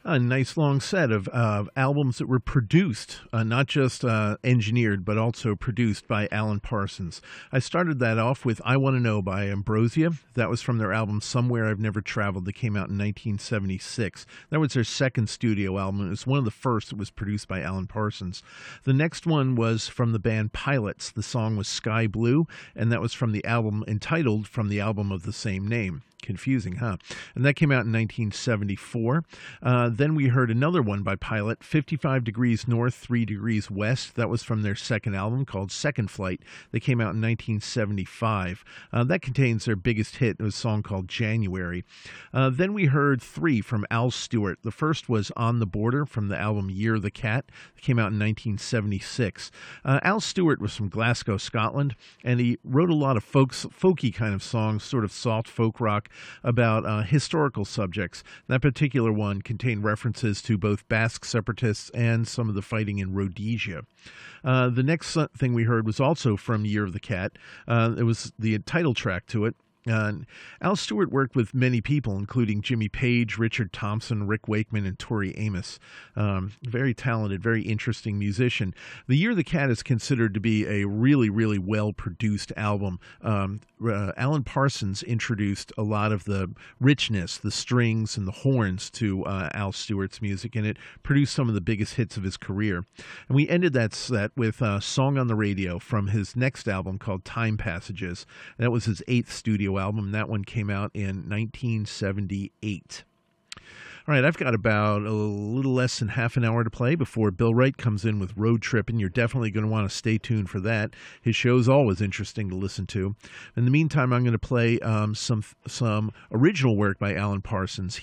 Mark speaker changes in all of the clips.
Speaker 1: A nice long set of albums that were produced, not just engineered, but also produced by Alan Parsons. I started that off with I Want to Know by Ambrosia. That was from their album Somewhere I've Never Traveled that came out in 1976. That was their second studio album. It was one of the first that was produced by Alan Parsons. The next one was from the band Pilots. The song was Sky Blue, and that was from the album entitled from the album of the same name. Confusing, huh? And that came out in 1974. Then we heard another one by Pilot, 55 Degrees North, 3 Degrees West. That was from their second album called Second Flight. That came out in 1975. That contains their biggest hit, a song called January. Then we heard three from Al Stewart. The first was On the Border from the album Year of the Cat. It came out in 1976. Al Stewart was from Glasgow, Scotland, and he wrote a lot of folky kind of songs, sort of soft folk rock, about historical subjects. That particular one contained references to both Basque separatists and some of the fighting in Rhodesia. The next thing we heard was also from Year of the Cat. It was the title track to it. Al Stewart worked with many people, including Jimmy Page, Richard Thompson, Rick Wakeman, and Tori Amos. Very talented, very interesting musician. The Year of the Cat is considered to be a really, really well-produced album. Alan Parsons introduced a lot of the richness, the strings, and the horns to Al Stewart's music, and it produced some of the biggest hits of his career. And we ended that set with a Song on the Radio from his next album called Time Passages. That was his 8th studio album. That one came out in 1978. All right, I've got about a little less than half an hour to play before Bill Wright comes in with Road Trippin'. You're definitely going to want to stay tuned for that. His show's always interesting to listen to. In the meantime, I'm going to play some original work by Alan Parsons.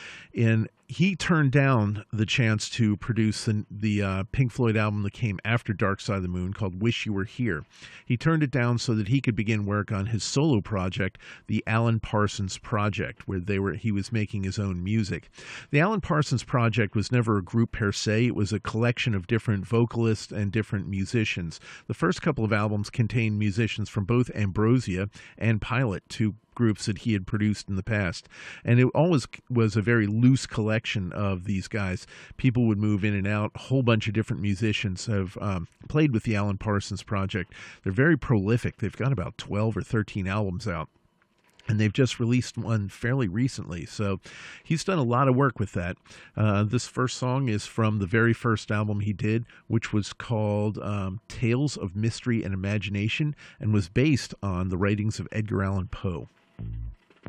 Speaker 1: He turned down the chance to produce the Pink Floyd album that came after Dark Side of the Moon called Wish You Were Here. He turned it down so that he could begin work on his solo project, the Alan Parsons Project, where he was making his own music. The Alan Parsons Project was never a group per se. It was a collection of different vocalists and different musicians. The first couple of albums contained musicians from both Ambrosia and Pilot, two groups that he had produced in the past. And it always was a very loose collection of these guys. People would move in and out. A whole bunch of different musicians have played with the Alan Parsons Project. They're very prolific. They've got about 12 or 13 albums out. And they've just released one fairly recently. So he's done a lot of work with that. This first song is from the very first album he did, which was called Tales of Mystery and Imagination, and was based on the writings of Edgar Allan Poe.